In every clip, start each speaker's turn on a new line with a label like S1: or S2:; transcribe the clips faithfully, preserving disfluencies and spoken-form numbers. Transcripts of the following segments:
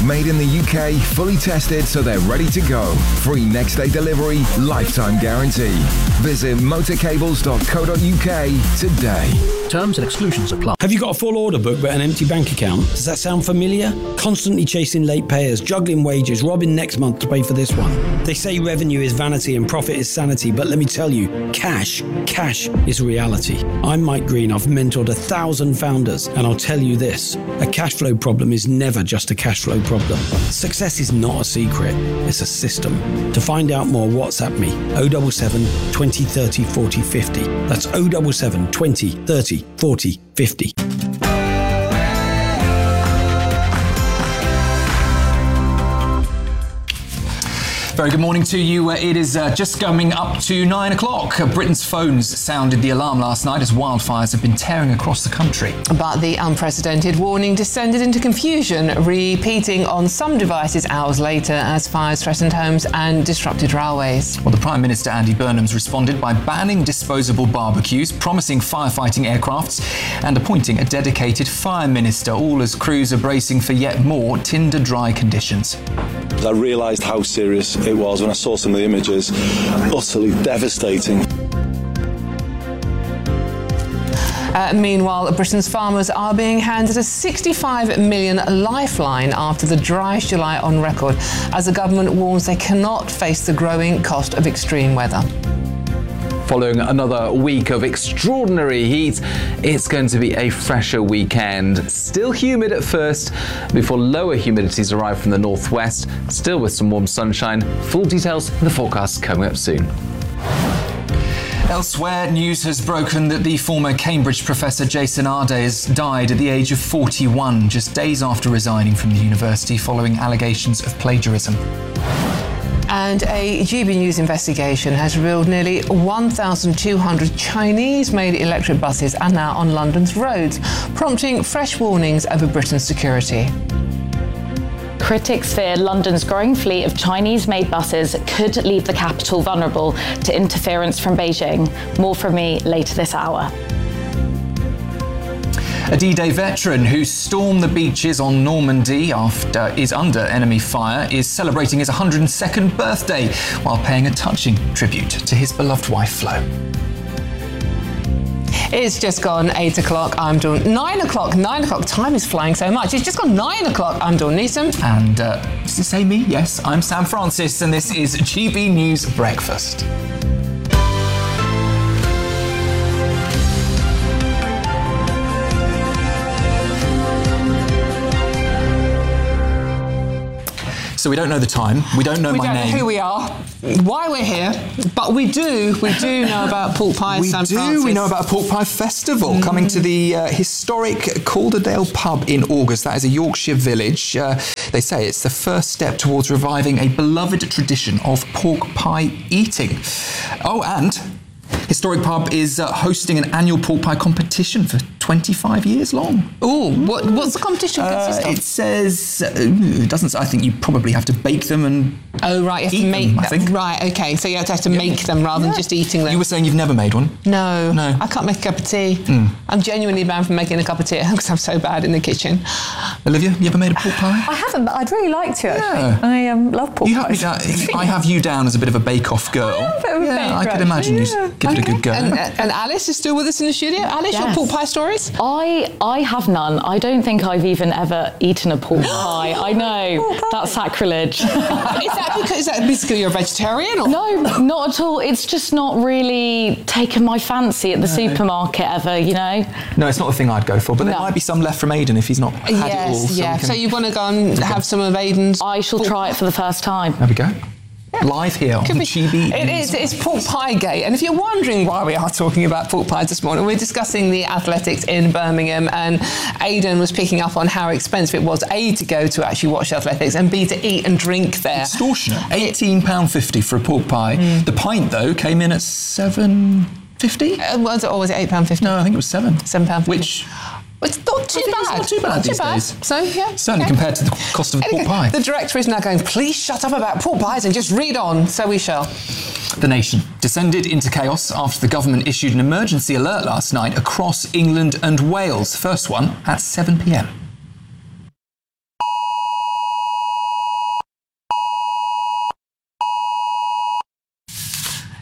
S1: Made in the U K, fully tested so they're ready to go. Free next day delivery, lifetime guarantee. Visit motorcables dot co dot uk today.
S2: Terms and exclusions apply.
S3: Have you got a full order book but an empty bank account? Does that sound familiar? Constantly chasing late payers, juggling wages, robbing next month to pay for this one. They say revenue is vanity and profit is sanity, but let me tell you, cash, cash is reality. I'm Mike Green. I've mentored a thousand founders, and I'll tell you this, a cash flow problem is never just a cash flow problem. Success is not a secret, it's a system. To find out more, WhatsApp me, oh seven seven, twenty, thirty, forty, fifty. That's oh seven seven, twenty, thirty, forty, fifty.
S4: Very good morning to you. Uh, it is uh, just coming up to nine o'clock. Uh, Britain's phones sounded the alarm last night as wildfires have been tearing across the country.
S5: But the unprecedented warning descended into confusion, repeating on some devices hours later as fires threatened homes and disrupted railways.
S4: Well, the Prime Minister Andy Burnham's responded by banning disposable barbecues, promising firefighting aircrafts and appointing a dedicated fire minister, all as crews are bracing for yet more tinder-dry conditions.
S6: I realised how serious it was when I saw some of the images. Utterly devastating.
S5: Uh, meanwhile, Britain's farmers are being handed a sixty-five million lifeline after the driest July on record, as the government warns they cannot face the growing cost of extreme weather.
S7: Following another week of extraordinary heat, it's going to be a fresher weekend. Still humid at first, before lower humidities arrive from the northwest, still with some warm sunshine. Full details in the forecast coming up soon.
S4: Elsewhere, news has broken that the former Cambridge professor Jason Ardes died at the age of forty-one, just days after resigning from the university following allegations of plagiarism.
S5: And a G B News investigation has revealed nearly one thousand two hundred Chinese-made electric buses are now on London's roads, prompting fresh warnings over Britain's security.
S8: Critics fear London's growing fleet of Chinese-made buses could leave the capital vulnerable to interference from Beijing. More from me later this hour.
S4: A D-Day veteran who stormed the beaches on Normandy after is under enemy fire is celebrating his one hundred second birthday while paying a touching tribute to his beloved wife Flo.
S5: It's just gone eight o'clock. I'm Dawn. Nine o'clock. Nine o'clock. Time is flying so much. It's just gone nine o'clock. I'm Dawn Neeson.
S4: And uh, does it say me? Yes, I'm Sam Francis, and this is G B News Breakfast. So we don't know the time, we don't know
S5: we
S4: my
S5: don't
S4: name.
S5: know who we are, why we're here, but we do, we do know about pork pie,
S4: we
S5: San
S4: do,
S5: Francis.
S4: We know about a pork pie festival mm. coming to the uh, historic Calderdale pub in August. That is a Yorkshire village. Uh, they say it's the first step towards reviving a beloved tradition of pork pie eating. Oh, and Historic Pub is uh, hosting an annual pork pie competition for twenty-five years long.
S5: Oh, what, what's the competition consist
S4: uh,
S5: of?
S4: It says, uh, it doesn't, I think you probably have to bake them and
S5: Oh, right, you have to make
S4: them,
S5: them.
S4: I think.
S5: Right, okay, so you have to, have to yeah. make them rather yeah. than just eating them.
S4: You were saying you've never made one?
S5: No,
S4: no.
S5: I can't make a cup of tea.
S4: Mm.
S5: I'm genuinely banned from making a cup of tea because I'm so bad in the kitchen.
S4: Olivia, you ever made a pork pie?
S9: I haven't, but I'd really like to, actually.
S4: Yeah.
S9: I um, love pork
S4: you
S9: pies.
S4: Have me down, I have you down as a bit of a bake-off girl.
S9: I, a bit of a
S4: yeah,
S9: baker,
S4: I could imagine
S9: yeah.
S4: you give
S5: okay.
S4: it a good go.
S5: And, and Alice is still with us in the studio. Alice,
S8: yes.
S5: your pork pie stories?
S8: I I have none. I don't think I've even ever eaten a pork pie. I know, that's sacrilege.
S5: is, that because, is that basically you're a vegetarian? Or?
S8: No, not at all. It's just not really taken my fancy at the no. supermarket ever, you know?
S4: No, it's not the thing I'd go for, but
S8: no.
S4: there might be some left from Aidan if he's not had
S5: yes,
S4: it all. So
S5: yeah,
S4: can...
S5: so you want to go and have some of Aidan's?
S8: I shall
S5: pork
S8: try it for the first time.
S4: There we go. Live here on G B.
S5: It is, it's pork pie gate. And if you're wondering why we are talking about pork pies this morning, we're discussing the athletics in Birmingham, and Aidan was picking up on how expensive it was, A, to go to actually watch athletics, and B, to eat and drink there.
S4: Extortionate. eighteen pounds fifty for a pork pie. Mm. The pint, though, came in at seven pounds fifty.
S5: Uh, was it, or was it eight pounds fifty?
S4: No, I think it was seven.
S5: seven pounds fifty.
S4: Which...
S5: It's not too bad.
S4: It's not too bad
S5: not
S4: these
S5: too bad.
S4: days.
S5: So, yeah.
S4: Certainly
S5: okay.
S4: compared to the cost of a pork pie.
S5: The director is now going, please shut up about pork pies and just read on. So we shall.
S4: The nation descended into chaos after the government issued an emergency alert last night across England and Wales. First one at seven p.m.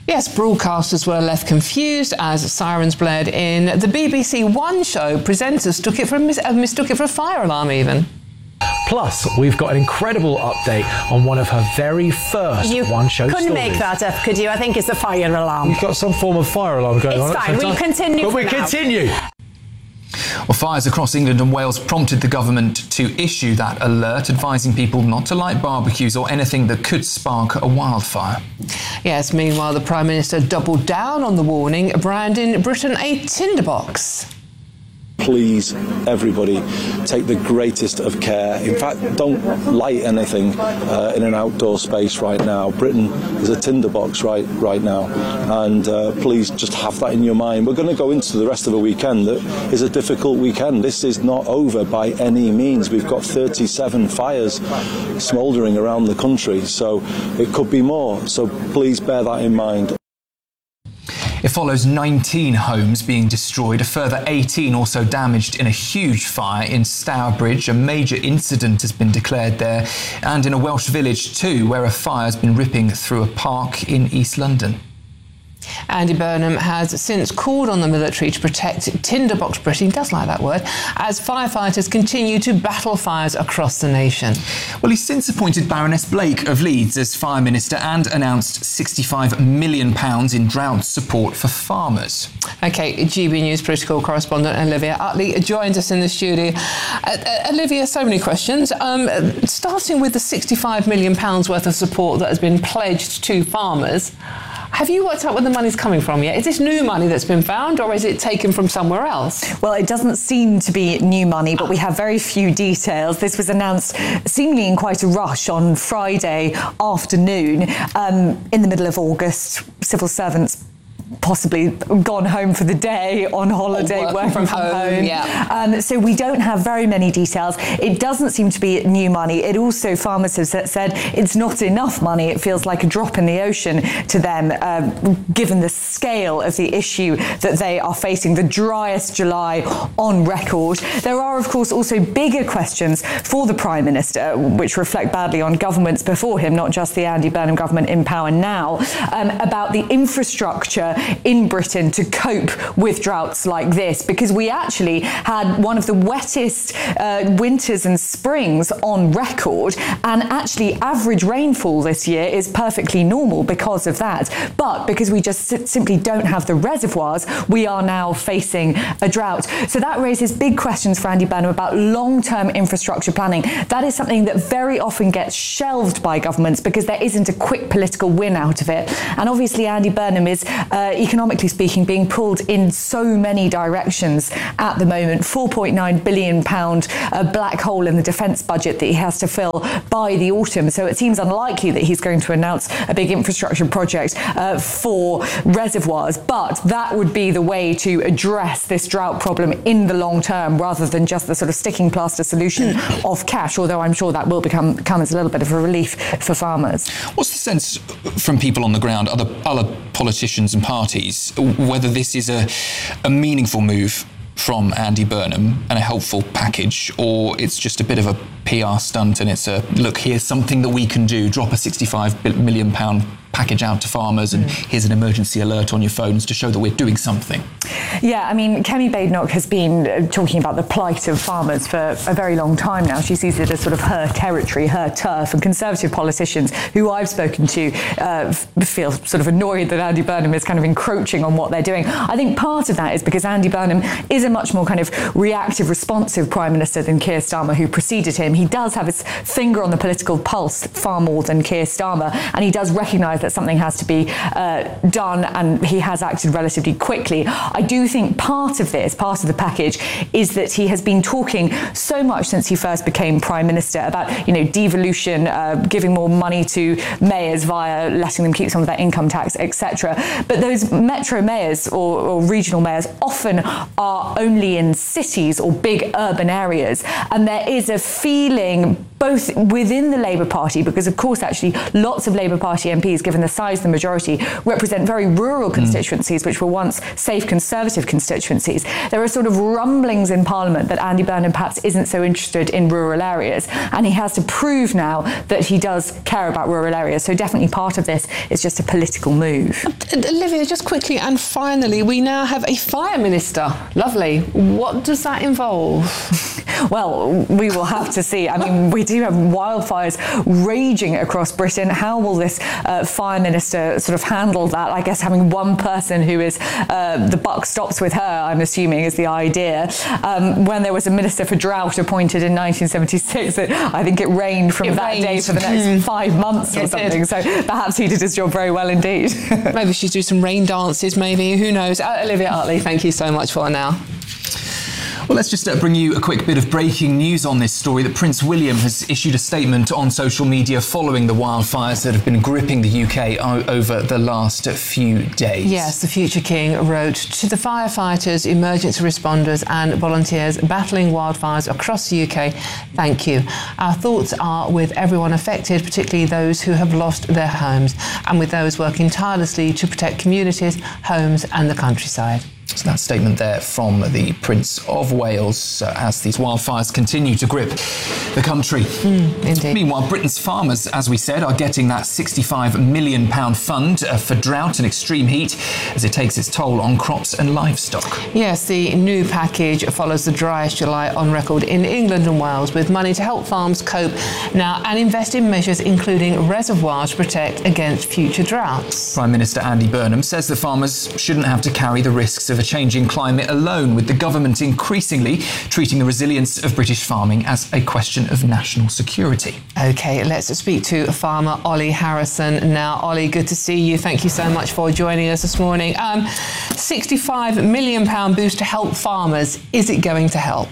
S5: Yes, broadcasters were left confused as sirens blared in the B B C One show. Presenters took it for a mis- uh, mistook it for a fire alarm even.
S2: Plus, we've got an incredible update on one of her very first
S10: you
S2: one-show stories.
S10: couldn't make that up, could you? I think it's a fire alarm.
S2: You've got some form of fire alarm going
S10: it's
S2: on.
S10: It's fine, we'll continue
S2: But we
S10: now.
S2: continue.
S4: Well, fires across England and Wales prompted the government to issue that alert, advising people not to light barbecues or anything that could spark a wildfire.
S5: Yes, meanwhile, the Prime Minister doubled down on the warning, branding Britain a tinderbox.
S6: Please, everybody, take the greatest of care. In fact, don't light anything uh, in an outdoor space right now. Britain is a tinderbox right right now, and uh, please just have that in your mind. We're going to go into the rest of a weekend that is a difficult weekend. This is not over by any means. We've got thirty-seven fires smouldering around the country, so it could be more. So please bear that in mind.
S4: It follows nineteen homes being destroyed, a further eighteen also damaged in a huge fire in Stourbridge. A major incident has been declared there, and in a Welsh village too, where a fire has been ripping through a park in East London.
S5: Andy Burnham has since called on the military to protect Tinderbox Britain, he does like that word, as firefighters continue to battle fires across the nation.
S4: Well, he's since appointed Baroness Blake of Leeds as Fire Minister and announced sixty-five million pounds in drought support for farmers.
S5: OK, G B News political correspondent Olivia Utley joins us in the studio. Uh, uh, Olivia, so many questions. Um, starting with the sixty-five million pounds worth of support that has been pledged to farmers. Have you worked out where the money's coming from yet? Is this new money that's been found, or is it taken from somewhere else?
S9: Well, it doesn't seem to be new money, but we have very few details. This was announced seemingly in quite a rush on Friday afternoon, um, in the middle of August. Civil servants possibly gone home for the day, on holiday,
S5: working,
S9: working
S5: from,
S9: from
S5: home.
S9: home.
S5: Yeah.
S9: Um, so we don't have very many details. It doesn't seem to be new money. It also, farmers have said, it's not enough money. It feels like a drop in the ocean to them, uh, given the scale of the issue that they are facing, the driest July on record. There are, of course, also bigger questions for the Prime Minister, which reflect badly on governments before him, not just the Andy Burnham government in power now, um, about the infrastructure in Britain to cope with droughts like this, because we actually had one of the wettest uh, winters and springs on record, and actually average rainfall this year is perfectly normal because of that. But because we just si- simply don't have the reservoirs, we are now facing a drought. So that raises big questions for Andy Burnham about long-term infrastructure planning. That is something that very often gets shelved by governments because there isn't a quick political win out of it. And obviously Andy Burnham is uh, economically speaking, being pulled in so many directions at the moment. four point nine billion pounds uh, black hole in the defence budget that he has to fill by the autumn. So it seems unlikely that he's going to announce a big infrastructure project uh, for reservoirs. But that would be the way to address this drought problem in the long term, rather than just the sort of sticking plaster solution of cash, although I'm sure that will become come as a little bit of a relief for farmers.
S4: What's the sense from people on the ground, other, other politicians and parties, whether this is a, a meaningful move from Andy Burnham and a helpful package, or it's just a bit of a P R stunt and it's a, look, here's something that we can do, drop a sixty-five million pounds package out to farmers and here's an emergency alert on your phones to show that we're doing something?
S9: Yeah, I mean, Kemi Badenoch has been talking about the plight of farmers for a very long time now. She sees it as sort of her territory, her turf, and Conservative politicians who I've spoken to uh, feel sort of annoyed that Andy Burnham is kind of encroaching on what they're doing. I think part of that is because Andy Burnham is a much more kind of reactive, responsive Prime Minister than Keir Starmer, who preceded him. He does have his finger on the political pulse far more than Keir Starmer, and he does recognise that something has to be uh, done, and he has acted relatively quickly. I do think part of this, part of the package, is that he has been talking so much since he first became Prime Minister about, you know, devolution, uh, giving more money to mayors via letting them keep some of their income tax, et cetera. But those metro mayors or, or regional mayors often are only in cities or big urban areas, and there is a feeling both within the Labour Party, because of course actually lots of Labour Party M Ps, given the size of the majority, represent very rural constituencies mm. which were once safe Conservative constituencies. There are sort of rumblings in Parliament that Andy Burnham perhaps isn't so interested in rural areas, and he has to prove now that he does care about rural areas. So definitely part of this is just a political move.
S5: Olivia, just quickly and finally, we now have a fire minister. Lovely. What does that involve?
S9: Well, we will have to see. I mean, we do have wildfires raging across Britain. How will this uh, fire minister sort of handle that? I guess having one person who is uh, the buck stops with her, I'm assuming, is the idea. Um, when there was a minister for drought appointed in nineteen seventy-six, it, I think it rained from
S5: it
S9: that
S5: rained.
S9: day for the next mm. five months or
S5: it
S9: something.
S5: Did.
S9: So perhaps he did his job very well indeed.
S5: Maybe she'd do some rain dances, maybe. Who knows? Uh, Olivia Hartley, thank you so much for now.
S4: Well, let's just uh, bring you a quick bit of breaking news on this story that Prince William has issued a statement on social media following the wildfires that have been gripping the U K o- over the last few days.
S5: Yes, the future king wrote to the firefighters, emergency responders and volunteers battling wildfires across the U K, thank you. Our thoughts are with everyone affected, particularly those who have lost their homes, and with those working tirelessly to protect communities, homes and the countryside.
S4: So that statement there from the Prince of Wales uh, as these wildfires continue to grip the country.
S5: Mm, indeed.
S4: Meanwhile, Britain's farmers, as we said, are getting that sixty-five million pounds fund uh, for drought and extreme heat as it takes its toll on crops and livestock.
S5: Yes, the new package follows the driest July on record in England and Wales, with money to help farms cope now and invest in measures including reservoirs to protect against future droughts.
S4: Prime Minister Andy Burnham says the farmers shouldn't have to carry the risks of a changing climate alone, with the government increasingly treating the resilience of British farming as a question of national security.
S5: OK, let's speak to farmer Ollie Harrison now. Ollie, good to see you. Thank you so much for joining us this morning. Um, sixty-five million pounds boost to help farmers. Is it going to help?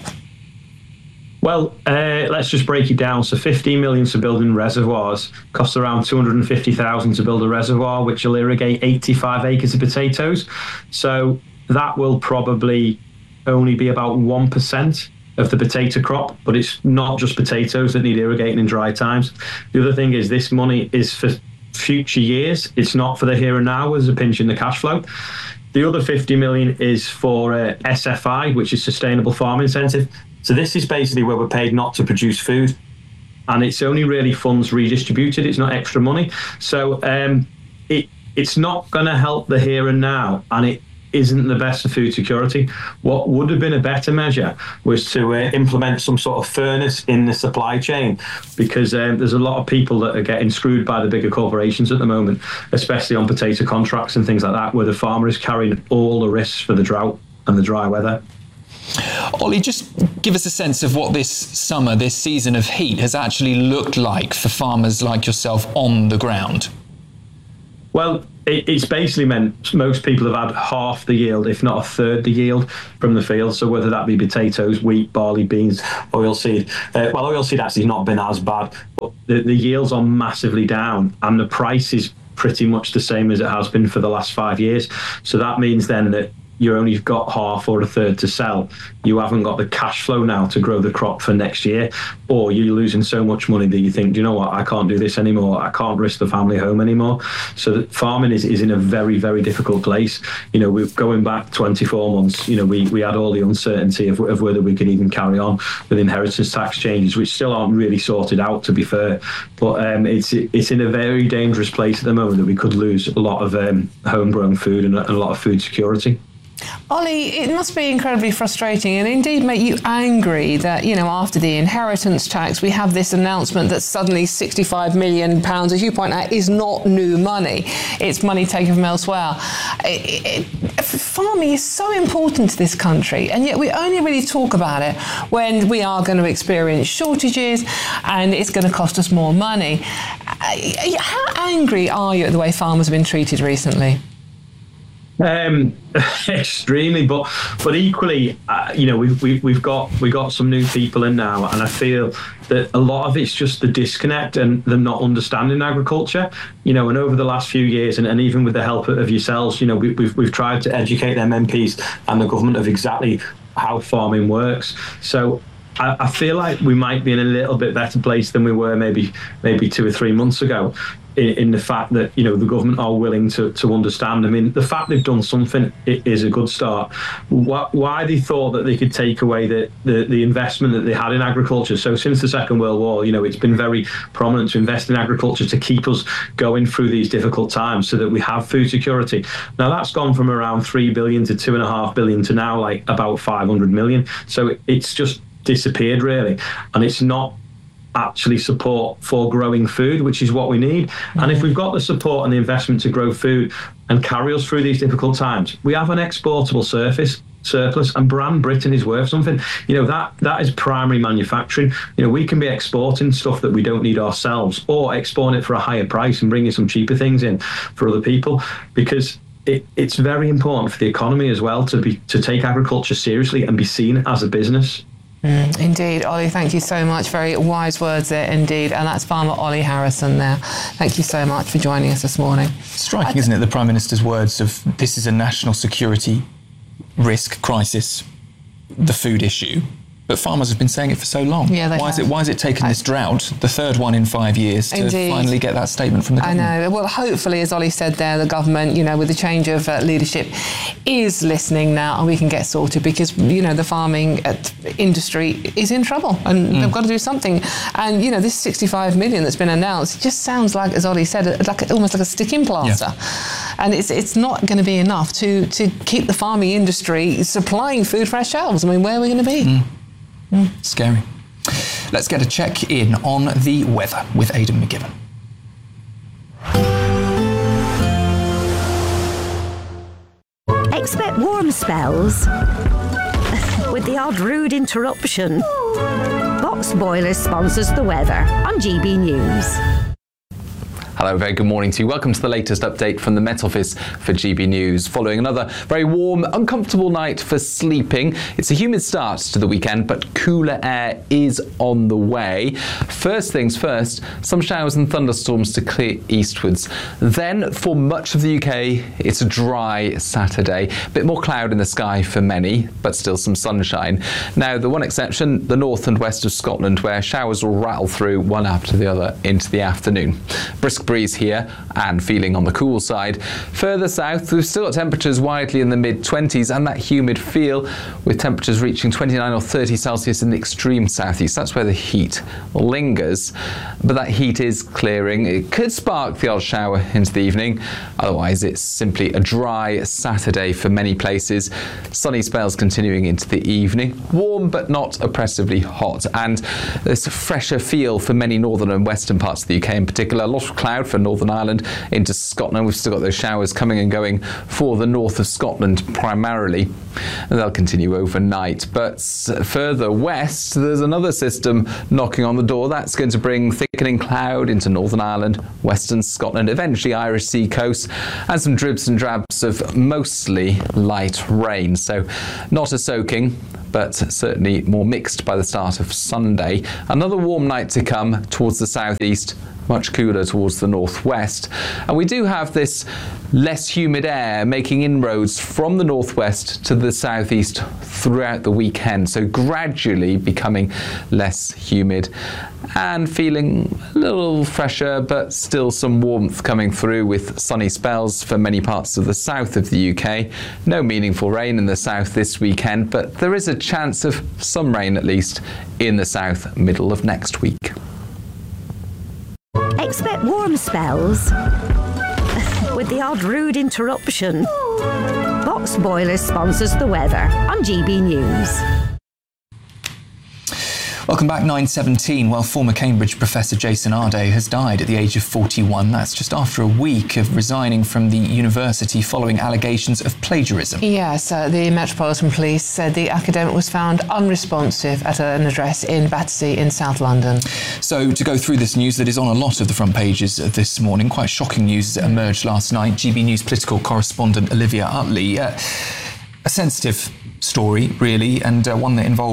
S11: Well, uh, let's just break it down. So fifteen million to building reservoirs, costs around two hundred fifty thousand to build a reservoir, which will irrigate eighty-five acres of potatoes. So that will probably only be about one percent of the potato crop, but it's not just potatoes that need irrigating in dry times. The other thing is this money is for future years. It's not for the here and now. There's a pinch in the cash flow. The other fifty million is for uh, S F I, which is Sustainable Farm Incentive. So this is basically where we're paid not to produce food, and it's only really funds redistributed. It's not extra money. So um, it it's not going to help the here and now, and it isn't the best for food security. What would have been a better measure was to uh, implement some sort of fairness in the supply chain, because um, there's a lot of people that are getting screwed by the bigger corporations at the moment, especially on potato contracts and things like that, where the farmer is carrying all the risks for the drought and the dry weather.
S4: Ollie, just give us a sense of what this summer, this season of heat has actually looked like for farmers like yourself on the ground.
S11: Well, it, it's basically meant most people have had half the yield, if not a third the yield from the field. So whether that be potatoes, wheat, barley, beans, oilseed. Uh, well, oilseed actually has not been as bad, but the, the yields are massively down, and the price is pretty much the same as it has been for the last five years. So that means then that you only got half or a third to sell. You haven't got the cash flow now to grow the crop for next year, or you're losing so much money that you think, do you know what, I can't do this anymore. I can't risk the family home anymore. So farming is, is in a very, very difficult place. You know, we're going back twenty-four months, you know, we, we had all the uncertainty of, of whether we could even carry on with inheritance tax changes, which still aren't really sorted out, to be fair. But um, it's it's in a very dangerous place at the moment that we could lose a lot of um, homegrown food and a, and a lot of food security.
S5: Ollie, it must be incredibly frustrating and indeed make you angry that, you know, after the inheritance tax, we have this announcement that suddenly sixty-five million pounds, as you point out, is not new money. It's money taken from elsewhere. It, it, farming is so important to this country, and yet we only really talk about it when we are going to experience shortages and it's going to cost us more money. How angry are you at the way farmers have been treated recently?
S11: Um, extremely, but but equally, uh, you know, we've we, we've got we got some new people in now, and I feel that a lot of it's just the disconnect and them not understanding agriculture. You know, and over the last few years, and, and even with the help of yourselves, you know, we, we've we've tried to educate them M Ps and the government of exactly how farming works. So I, I feel like we might be in a little bit better place than we were maybe maybe two or three months ago. In, in the fact that, you know, the government are willing to, to understand. I mean, the fact they've done something is a good start. Why, why they thought that they could take away the, the, the investment that they had in agriculture. So since the Second World War, you know, it's been very prominent to invest in agriculture to keep us going through these difficult times so that we have food security. Now, that's gone from around three billion to two and a half billion to now like about five hundred million. So it, it's just disappeared, really. And it's not actually support for growing food, which is what we need. And if we've got the support and the investment to grow food and carry us through these difficult times, we have an exportable surface surplus, and brand Britain is worth something. You know, that that is primary manufacturing. You know, we can be exporting stuff that we don't need ourselves, or exporting it for a higher price and bringing some cheaper things in for other people, because it, it's very important for the economy as well to be to take agriculture seriously and be seen as a business.
S5: Mm, indeed, Ollie, thank you so much. Very wise words there indeed. And that's Farmer Ollie Harrison there. Thank you so much for joining us this morning.
S4: Striking, isn't it, the Prime Minister's words of this is a national security risk crisis, the food issue. But farmers have been saying it for so long.
S5: Yeah, they
S4: why
S5: have.
S4: is it why is it taken this drought, the third one in five years, to
S5: Indeed.
S4: finally get that statement from the government?
S5: I know. Well, hopefully, as Ollie said there, the government, you know, with the change of uh, leadership, is listening now, and we can get sorted, because, you know, the farming industry is in trouble, and mm. they've got to do something. And, you know, this sixty-five million that's been announced just sounds like, as Ollie said, like almost like a sticking plaster. Yeah. And it's it's not going to be enough to to keep the farming industry supplying food for our shelves. I mean, where are we going to be?
S4: Mm. Mm. Scary. Let's get a check in on the weather with Aidan McGibbon.
S12: Expect warm spells with the odd rude interruption. Box Boilers sponsors the weather on G B News.
S7: Hello, very good morning to you. Welcome to the latest update from the Met Office for G B News. Following another very warm, uncomfortable night for sleeping. It's a humid start to the weekend, but cooler air is on the way. First things first, some showers and thunderstorms to clear eastwards. Then, for much of the U K, it's a dry Saturday. A bit more cloud in the sky for many, but still some sunshine. Now, the one exception, the north and west of Scotland, where showers will rattle through one after the other into the afternoon. Brisk breeze here and feeling on the cool side. Further south, we've still got temperatures widely in the mid twenties and that humid feel, with temperatures reaching twenty-nine or thirty Celsius in the extreme southeast. That's where the heat lingers. But that heat is clearing. It could spark the odd shower into the evening. Otherwise, it's simply a dry Saturday for many places. Sunny spells continuing into the evening. Warm but not oppressively hot. And this fresher feel for many northern and western parts of the U K in particular. A lot of cloud for Northern Ireland into Scotland. We've still got those showers coming and going for the north of Scotland primarily, and they'll continue overnight. But further west, there's another system knocking on the door. That's going to bring thickening cloud into Northern Ireland, western Scotland, eventually Irish Sea coast, and some dribs and drabs of mostly light rain. So not a soaking, but certainly more mixed by the start of Sunday. Another warm night to come towards the southeast, much cooler towards the northwest. And we do have this less humid air making inroads from the northwest to the southeast throughout the weekend, so gradually becoming less humid and feeling a little fresher, but still some warmth coming through with sunny spells for many parts of the south of the U K. No meaningful rain in the south this weekend, but there is a chance of some rain at least in the south middle of next week.
S12: Expect warm spells with the odd rude interruption. Box Boilers sponsors the weather on G B News.
S4: Welcome back, nine seventeen. Well, former Cambridge professor Jason Arday has died at the age of forty-one. That's just after a week of resigning from the university following allegations of plagiarism.
S5: Yes, uh, the Metropolitan Police said the academic was found unresponsive at an address in Battersea in South London.
S4: So to go through this news that is on a lot of the front pages this morning, quite shocking news as it emerged last night, G B News political correspondent Olivia Utley. Uh, a sensitive story, really, and uh, one that involves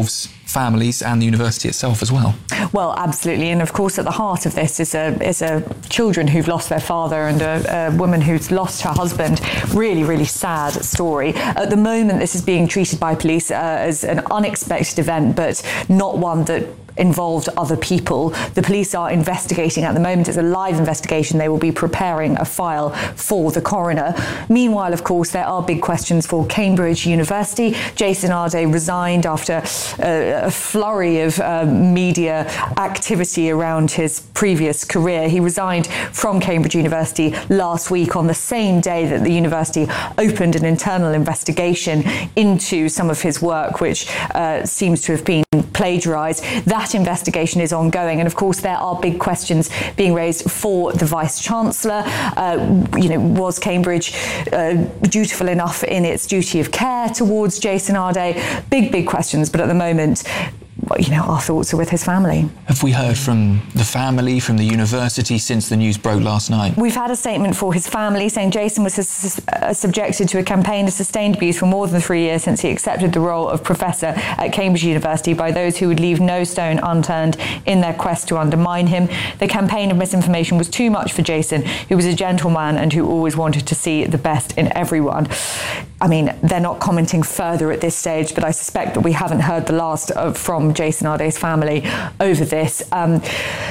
S4: families and the university itself as well.
S9: Well, absolutely. And of course, at the heart of this is a is a children who've lost their father and a, a woman who's lost her husband. Really, really sad story. At the moment, this is being treated by police uh, as an unexpected event, but not one that involved other people. The police are investigating at the moment. It's a live investigation. They will be preparing a file for the coroner. Meanwhile, of course, there are big questions for Cambridge University. Jason Arde resigned after uh, a flurry of uh, media activity around his previous career. He resigned from Cambridge University last week on the same day that the university opened an internal investigation into some of his work, which uh, seems to have been plagiarised. That investigation is ongoing, and of course there are big questions being raised for the Vice-Chancellor. Uh, you know, was Cambridge uh, dutiful enough in its duty of care towards Jason Arde? Big, big questions, but at the moment, you know, our thoughts are with his family.
S4: Have we heard from the family, from the university, since the news broke last night?
S9: We've had a statement for his family saying Jason was sus- uh, subjected to a campaign of sustained abuse for more than three years since he accepted the role of professor at Cambridge University by those who would leave no stone unturned in their quest to undermine him. The campaign of misinformation was too much for Jason, who was a gentleman and who always wanted to see the best in everyone. I mean, they're not commenting further at this stage, but I suspect that we haven't heard the last of, from Jason Arde's family over this. Um,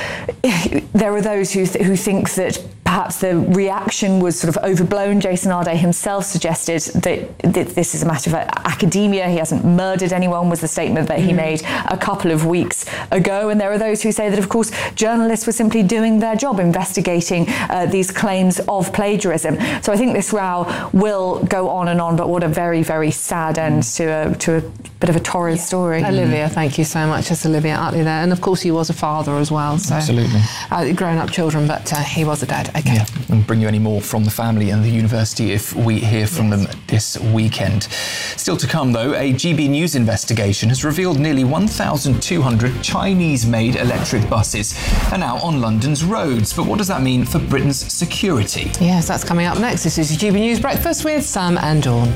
S9: there are those who, th- who think that perhaps the reaction was sort of overblown. Jason Arde himself suggested that, that this is a matter of academia. He hasn't murdered anyone, was the statement that he mm. made a couple of weeks ago. And there are those who say that, of course, journalists were simply doing their job, investigating uh, these claims of plagiarism. So I think this row will go on and on, but what a very, very sad end to a, to a bit of a torrid yeah. story.
S5: Olivia, thank you so much. That's Olivia Utley there. And of course he was a father as well. So,
S4: absolutely.
S5: Uh, grown-up children, but uh, he was a dad. Okay.
S4: Yeah, and bring you any more from the family and the university if we hear from yes. them this weekend. Still to come, though, a G B News investigation has revealed nearly one thousand two hundred Chinese-made electric buses are now on London's roads. But what does that mean for Britain's security?
S5: Yes, that's coming up next. This is G B News Breakfast with Sam and Dawn.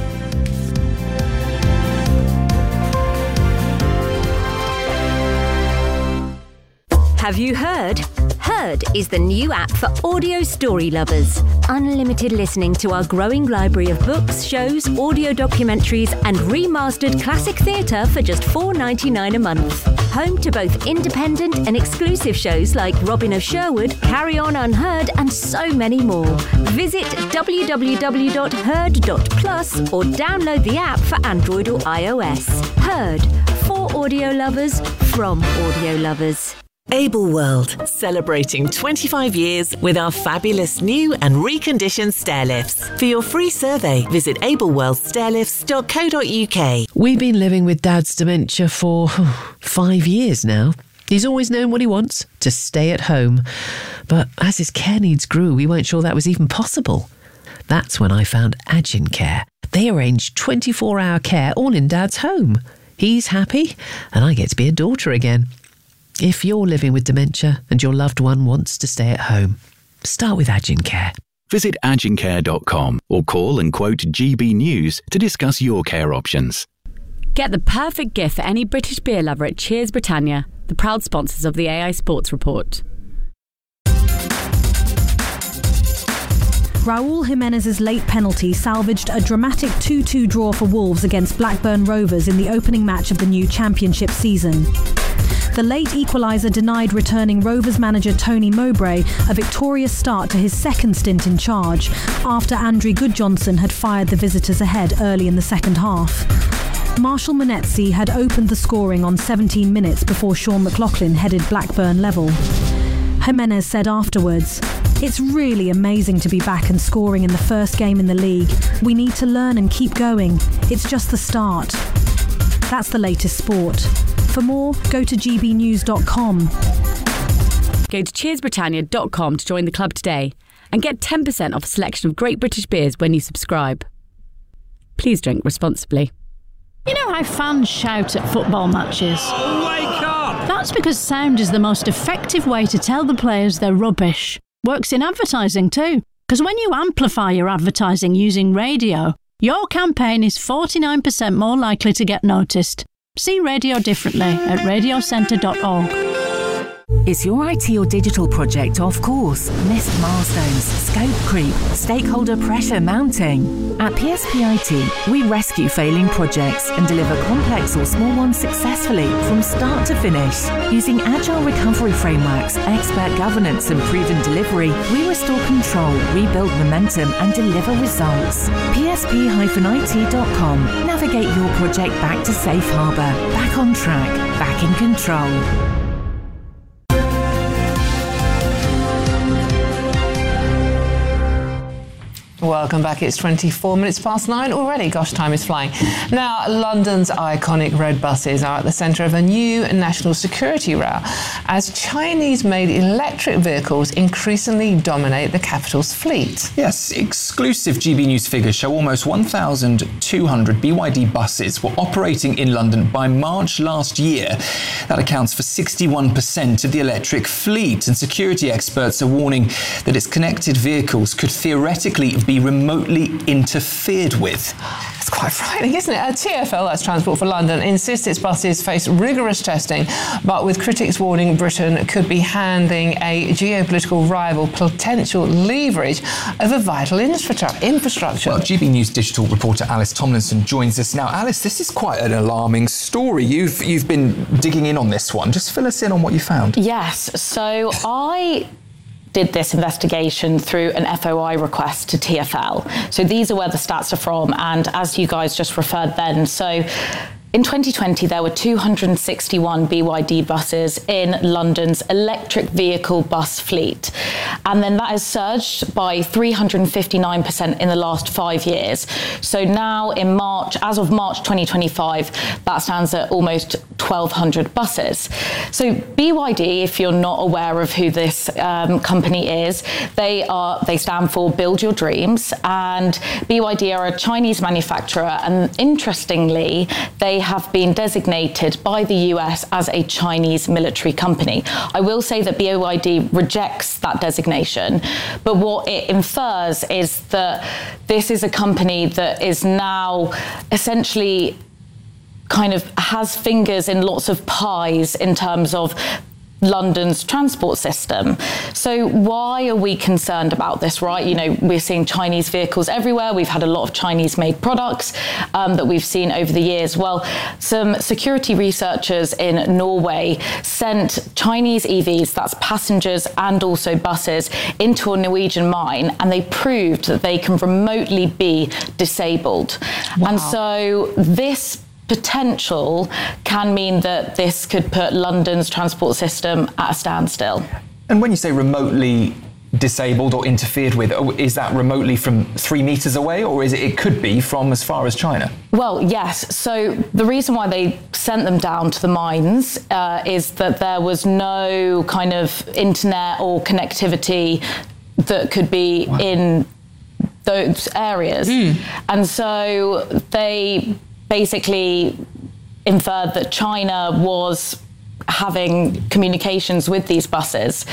S12: Have you heard? Heard is the new app for audio story lovers. Unlimited listening to our growing library of books, shows, audio documentaries and remastered classic theatre for just four dollars ninety-nine a month. Home to both independent and exclusive shows like Robin of Sherwood, Carry On Unheard and so many more. Visit w w w dot heard dot plus or download the app for Android or iOS. Heard, for audio lovers, from audio lovers.
S13: Able World, celebrating twenty-five years with our fabulous new and reconditioned stair lifts. For your free survey, visit able world stair lifts dot co dot u k.
S14: We've been living with Dad's dementia for oh, five years now. He's always known what he wants, to stay at home. But as his care needs grew, we weren't sure that was even possible. That's when I found Agincare. They arrange twenty-four hour care all in Dad's home. He's happy, and I get to be a daughter again. If you're living with dementia and your loved one wants to stay at home, start with Agincare.
S15: Visit agincare dot com or call and quote G B News to discuss your care options.
S16: Get the perfect gift for any British beer lover at Cheers Britannia, the proud sponsors of the A I Sports Report.
S17: Raúl Jiménez's late penalty salvaged a dramatic two two draw for Wolves against Blackburn Rovers in the opening match of the new Championship season. The late equaliser denied returning Rovers manager Tony Mowbray a victorious start to his second stint in charge after Andrew Goodjohnson had fired the visitors ahead early in the second half. Marshall Monetsi had opened the scoring on seventeen minutes before Sean McLaughlin headed Blackburn level. Jimenez said afterwards, "It's really amazing to be back and scoring in the first game in the league. We need to learn and keep going. It's just the start." That's the latest sport. For more, go to g b news dot com.
S16: Go to cheers britannia dot com to join the club today and get ten percent off a selection of great British beers when you subscribe. Please drink responsibly.
S18: You know how fans shout at football matches?
S19: Wake up!
S18: That's because sound is the most effective way to tell the players they're rubbish. Works in advertising too, because when you amplify your advertising using radio, your campaign is forty-nine percent more likely to get noticed. See radio differently at radio centre dot org.
S19: Is your I T or digital project off course? Missed milestones, scope creep, stakeholder pressure mounting? At P S P I T, we rescue failing projects and deliver complex or small ones successfully from start to finish. Using agile recovery frameworks, expert governance and proven delivery, we restore control, rebuild momentum and deliver results. P S P I T dot com. Navigate your project back to safe harbour, back on track, back in control.
S5: Welcome back. It's twenty-four minutes past nine already. Gosh, time is flying. Now, London's iconic red buses are at the centre of a new national security row as Chinese-made electric vehicles increasingly dominate the capital's fleet.
S4: Yes, exclusive G B News figures show almost one thousand two hundred B Y D buses were operating in London by March last year. That accounts for sixty-one percent of the electric fleet, and security experts are warning that its connected vehicles could theoretically be remotely interfered with.
S5: It's quite frightening, isn't it? Uh, T F L, that's Transport for London, insists its buses face rigorous testing, but with critics warning Britain could be handing a geopolitical rival potential leverage over vital infrastructure.
S4: Well, G B News digital reporter Alice Tomlinson joins us now. Alice, this is quite an alarming story. You've you've been digging in on this one. Just fill us in on what you found.
S8: Yes. So I did this investigation through an F O I request to T F L. So these are where the stats are from, and as you guys just referred then, so in twenty twenty, there were two hundred sixty-one B Y D buses in London's electric vehicle bus fleet. And then that has surged by three hundred fifty-nine percent in the last five years. So now in March, as of March twenty twenty-five, that stands at almost twelve hundred buses. So B Y D, if you're not aware of who this um, company is, they are they stand for Build Your Dreams, and B Y D are a Chinese manufacturer, and interestingly, they have been designated by the U S as a Chinese military company. I will say that B Y D rejects that designation, but what it infers is that this is a company that is now essentially kind of has fingers in lots of pies in terms of London's transport system. So why are we concerned about this, right? You know, we're seeing Chinese vehicles everywhere. We've had a lot of Chinese-made products um, that we've seen over the years. Well, some security researchers in Norway sent Chinese E Vs, that's passengers and also buses, into a Norwegian mine, and they proved that they can remotely be disabled. Wow. And so this potential can mean that this could put London's transport system at a standstill.
S4: And when you say remotely disabled or interfered with, is that remotely from three metres away, or is it, it could be from as far as China?
S8: Well, yes. So the reason why they sent them down to the mines uh, is that there was no kind of internet or connectivity that could be wow. in those areas. Mm. And so they basically inferred that China was having communications with these buses.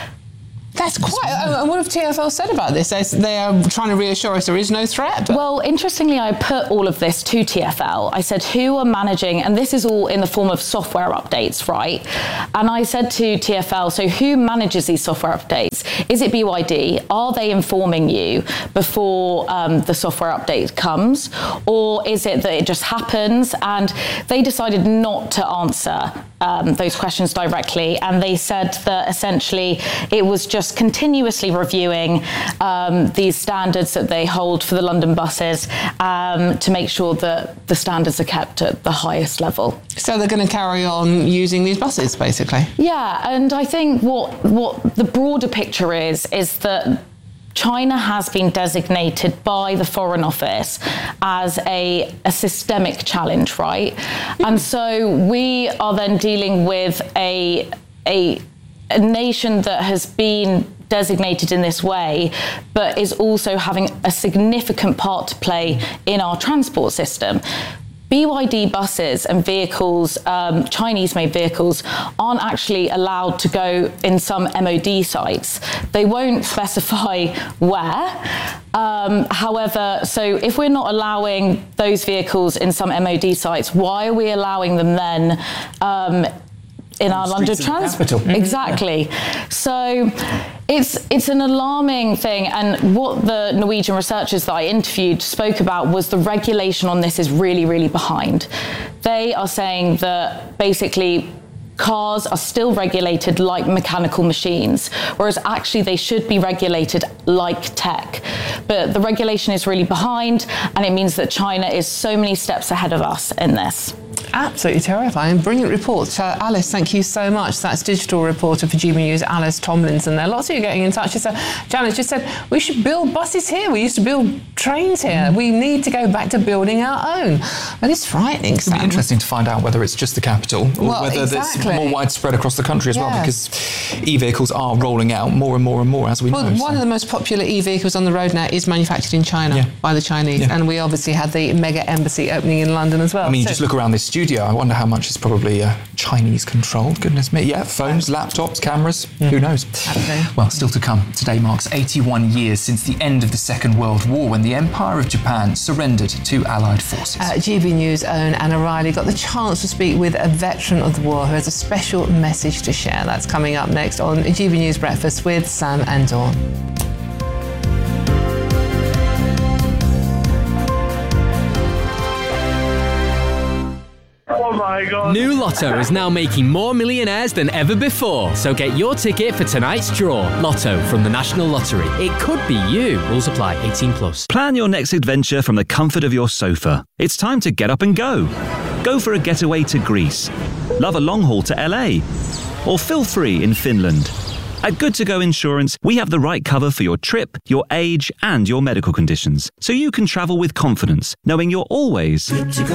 S5: That's quite... And what have T F L said about this? They, they are trying to reassure us there is no threat. But...
S8: Well, interestingly, I put all of this to T F L. I said, who are managing... And this is all in the form of software updates, right? And I said to T F L, so who manages these software updates? Is it B Y D? Are they informing you before um, the software update comes? Or is it that it just happens? And they decided not to answer um, those questions directly. And they said that essentially it was just continuously reviewing um, these standards that they hold for the London buses um, to make sure that the standards are kept at the highest level.
S5: So they're going to carry on using these buses, basically?
S8: Yeah, and I think what what the broader picture is, is that China has been designated by the Foreign Office as a, a systemic challenge, right? Mm. And so we are then dealing with a a a nation that has been designated in this way, but is also having a significant part to play in our transport system. B Y D buses and vehicles, um, Chinese-made vehicles, aren't actually allowed to go in some M O D sites. They won't specify where. Um, however, so if we're not allowing those vehicles in some M O D sites, why are we allowing them then um, in our London transport? Exactly. So it's it's an alarming thing, and what the Norwegian researchers that I interviewed spoke about was the regulation on this is really, really behind. They are saying that basically cars are still regulated like mechanical machines, whereas actually they should be regulated like tech. But the regulation is really behind, and it means that China is so many steps ahead of us in this.
S5: Absolutely terrifying. Brilliant report. Uh, Alice, thank you so much. That's digital reporter for G B News, Alice Tomlinson there. Lots of you getting in touch. So, Janice just said, we should build buses here. We used to build trains here. Mm. We need to go back to building our own. But it's frightening,
S4: It's going to be interesting to find out whether it's just the capital or
S5: well,
S4: whether
S5: exactly.
S4: it's more widespread across the country as
S5: yeah.
S4: well, because e-vehicles are rolling out more and more and more, as we
S5: well,
S4: know.
S5: One
S4: so.
S5: of the most popular e-vehicles on the road now is manufactured in China
S4: yeah.
S5: by the Chinese.
S4: Yeah.
S5: And we obviously had the mega embassy opening in London as well.
S4: I mean,
S5: so.
S4: just look around this studio. I wonder how much is probably uh, Chinese controlled. Goodness me. Yeah, phones, laptops, cameras. Yeah. Who knows?
S5: Absolutely.
S4: Well, still to come. Today marks eighty-one years since the end of the Second World War, when the Empire of Japan surrendered to Allied forces.
S5: Uh, G B News' own Anna Riley got the chance to speak with a veteran of the war who has a special message to share. That's coming up next on G B News Breakfast with Sam and Dawn.
S20: Oh my God.
S21: New Lotto is now making more millionaires than ever before. So get your ticket for tonight's draw. Lotto from the National Lottery. It could be you. Rules apply. eighteen plus.
S22: Plan your next adventure from the comfort of your sofa. It's time to get up and go. Go for a getaway to Greece. Love a long haul to L A. Or feel free in Finland. At Good To Go Insurance, we have the right cover for your trip, your age, and your medical conditions, so you can travel with confidence, knowing you're always good to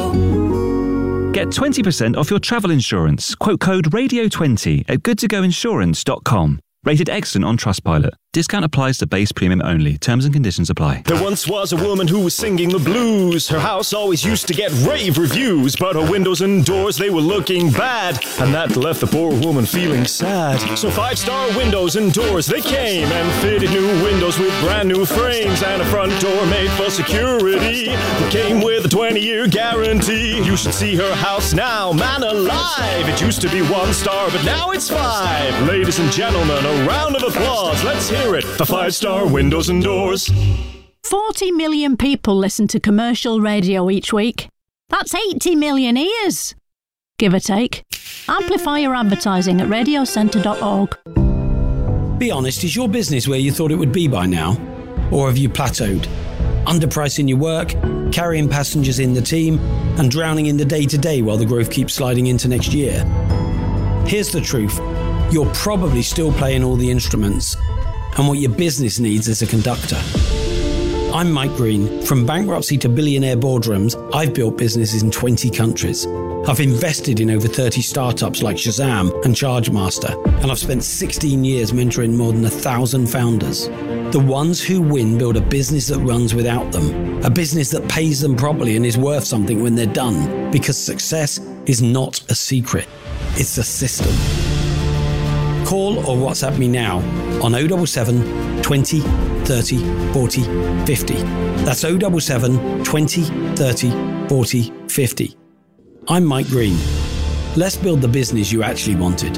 S22: go. Get twenty percent off your travel insurance. Quote code radio twenty at good to go insurance dot com. Rated excellent on Trustpilot. Discount applies to base premium only. Terms and conditions apply.
S23: There once was a woman who was singing the blues. Her house always used to get rave reviews, but her windows and doors, they were looking bad, and that left the poor woman feeling sad. So Five Star Windows and Doors, they came and fitted new windows with brand new frames and a front door made for security that came with a twenty-year guarantee. You should see her house now, man alive. It used to be one star, but now it's five. Ladies and gentlemen, a round of applause. Let's hear it for Five Star Windows and Doors.
S18: forty million people listen to commercial radio each week. That's eighty million ears, give or take. Amplify your advertising at radio centre dot org.
S3: Be honest, is your business where you thought it would be by now? Or have you plateaued? Underpricing your work, carrying passengers in the team, and drowning in the day-to-day while the growth keeps sliding into next year? Here's the truth. You're probably still playing all the instruments, and what your business needs is a conductor. I'm Mike Green. From bankruptcy to billionaire boardrooms, I've built businesses in twenty countries. I've invested in over thirty startups like Shazam and Chargemaster, and I've spent sixteen years mentoring more than a thousand founders. The ones who win build a business that runs without them, a business that pays them properly and is worth something when they're done, because success is not a secret, it's a system. Call or WhatsApp me now on oh seven seven, twenty, thirty, forty, fifty. That's oh seven seven, twenty, thirty, forty, fifty. I'm Mike Green. Let's build the business you actually wanted.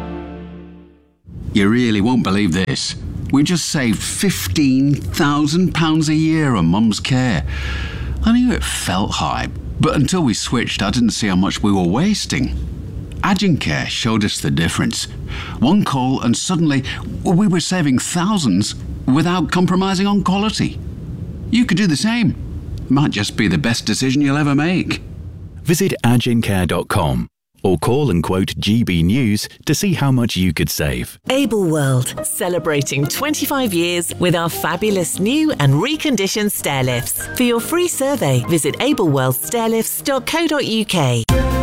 S24: You really won't believe this. We just saved fifteen thousand pounds a year on Mum's care. I knew it felt high, but until we switched, I didn't see how much we were wasting. Agencare showed us the difference. One call and suddenly we were saving thousands without compromising on quality. You could do the same. Might just be the best decision you'll ever make.
S15: Visit agencare dot com or call and quote G B News to see how much you could save.
S13: Able World, celebrating twenty-five years with our fabulous new and reconditioned stair lifts. For your free survey, visit able world stair lifts dot co dot uk.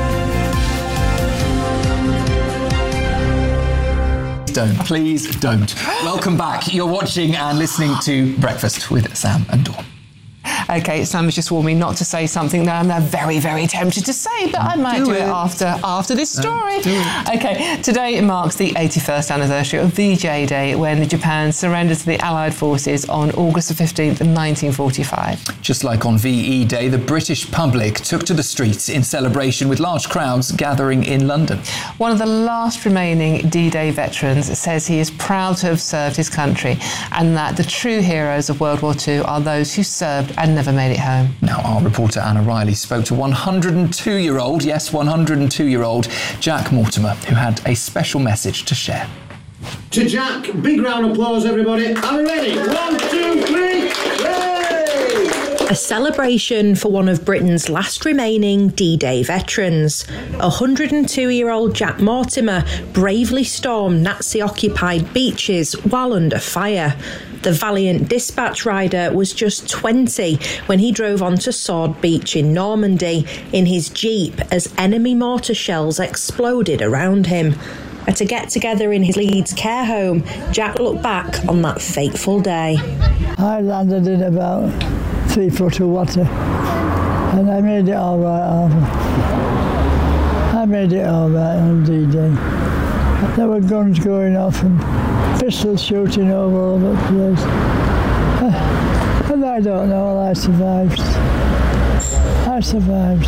S4: Don't. Please don't. Welcome back. You're watching and listening to Breakfast with Sam and Dawn.
S5: Okay, Sam has just warned me not to say something that I'm now very, very tempted to say, but I might do, do it. it after after this story.
S4: Uh,
S5: okay, today marks the eighty-first anniversary of V J Day, when Japan surrendered to the Allied forces on August the fifteenth, nineteen forty-five.
S4: Just like on V E Day, the British public took to the streets in celebration, with large crowds gathering in London.
S5: One of the last remaining D-Day veterans says he is proud to have served his country, and that the true heroes of World War Two are those who served and never made it home.
S4: Now, our reporter Anna Riley spoke to one hundred two-year-old, yes, one hundred two-year-old Jack Mortimer, who had a special message to share.
S1: To Jack, big round of applause, everybody. Are we ready? One, two, three, yay!
S2: A celebration for one of Britain's last remaining D-Day veterans. one hundred two-year-old Jack Mortimer bravely stormed Nazi-occupied beaches while under fire. The valiant dispatch rider was just twenty when he drove onto Sword Beach in Normandy in his Jeep as enemy mortar shells exploded around him. At a get-together in his Leeds care home, Jack looked back on that fateful day.
S10: I landed in about three foot of water, and I made it all right, Arthur. I made it all right on D-Day. There were guns going off and pistols shooting over all the place. And I don't know, I survived. I survived.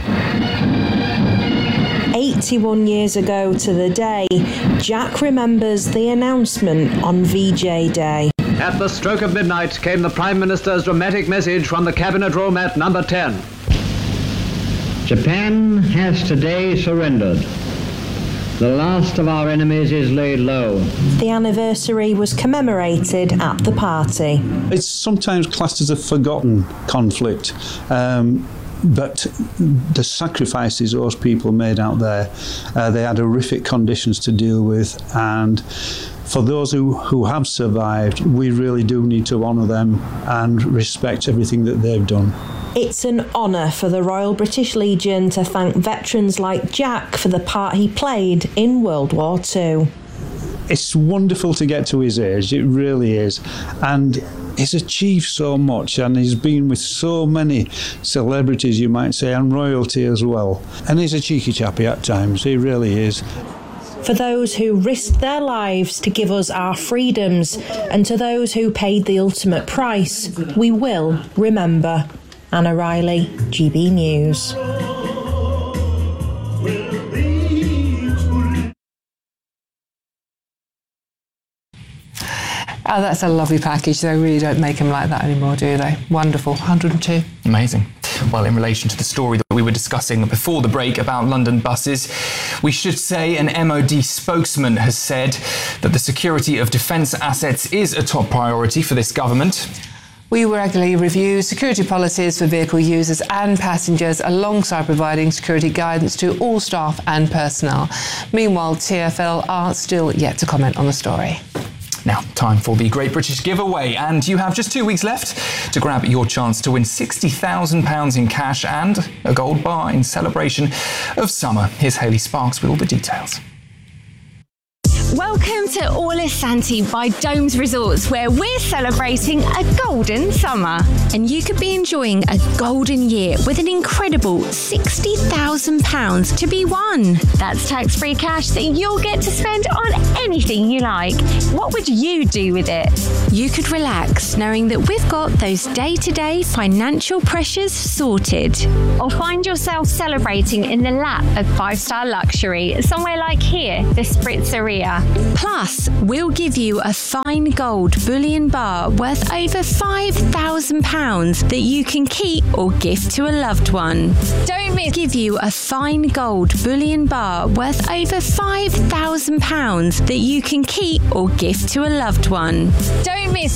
S2: eighty-one years ago to the day, Jack remembers the announcement on V J Day.
S20: At the stroke of midnight came the Prime Minister's dramatic message from the Cabinet Room at number ten.
S25: Japan has today surrendered. The last of our enemies is laid low.
S2: The anniversary was commemorated at the party.
S26: It's sometimes classed as a forgotten conflict. Um, But the sacrifices those people made out there, uh, they had horrific conditions to deal with, and for those who, who have survived, we really do need to honour them and respect everything that they've done.
S2: It's an honour for the Royal British Legion to thank veterans like Jack for the part he played in World War Two.
S26: It's wonderful to get to his age, it really is, and he's achieved so much, and he's been with so many celebrities, you might say, and royalty as well. And he's a cheeky chappy at times, he really is.
S2: For those who risked their lives to give us our freedoms, and to those who paid the ultimate price, we will remember. Anna Riley, G B News.
S5: Oh, that's a lovely package. They really don't make them like that anymore, do they? Wonderful. one hundred two.
S4: Amazing. Well, in relation to the story that we were discussing before the break about London buses, we should say an M O D spokesman has said that the security of defence assets is a top priority for this government.
S5: We regularly review security policies for vehicle users and passengers, alongside providing security guidance to all staff and personnel. Meanwhile, T F L are still yet to comment on the story.
S4: Now, time for the Great British Giveaway, and you have just two weeks left to grab your chance to win sixty thousand pounds in cash and a gold bar in celebration of summer. Here's Hayley Sparks with all the details.
S27: Welcome to Orlis Santi by Domes Resorts, where we're celebrating a golden summer. And you could be enjoying a golden year with an incredible sixty thousand pounds to be won. That's tax-free cash that you'll get to spend on anything you like. What would you do with it? You could relax knowing that we've got those day-to-day financial pressures sorted. Or find yourself celebrating in the lap of five-star luxury, somewhere like here, the Spritzeria. Plus, we'll give you a fine gold bullion bar worth over five thousand pounds that you can keep or gift to a loved one. Don't miss give you a fine gold bullion bar worth over five thousand pounds that you can keep or gift to a loved one. Don't miss